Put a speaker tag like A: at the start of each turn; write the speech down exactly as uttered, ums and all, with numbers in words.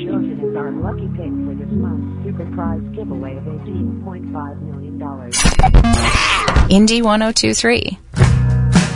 A: chosen as our lucky pick for this month's super prize giveaway of eighteen point five million dollars.
B: Indy one oh two three.